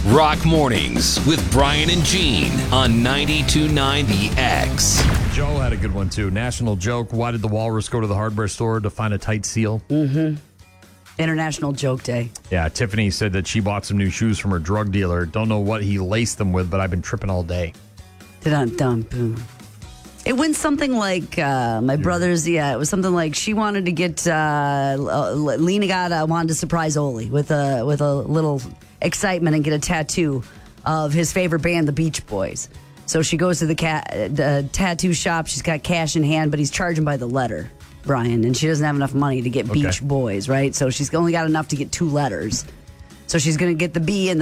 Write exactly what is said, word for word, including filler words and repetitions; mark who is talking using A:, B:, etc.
A: Rock Mornings with Brian and Gene on ninety-two point nine The X.
B: Joe had a good one, too. National joke. Why did the walrus go to the hardware store to find a tight seal?
C: Mm-hmm. International Joke Day.
B: Yeah, Tiffany said that she bought some new shoes from her drug dealer. Don't know what he laced them with, but I've been tripping all day.
C: Dun-dun-dun, boom. It went something like, uh, my brother's, yeah, it was something like she wanted to get, uh, Lena got, uh, wanted to surprise Oli with a, with a little excitement and get a tattoo of his favorite band, the Beach Boys. So she goes to the, ca- the tattoo shop. She's got cash in hand, but he's charging by the letter, Brian, and she doesn't have enough money to get
B: Okay.
C: Beach Boys, right? So she's only got enough to get two letters. So she's going to get the B and the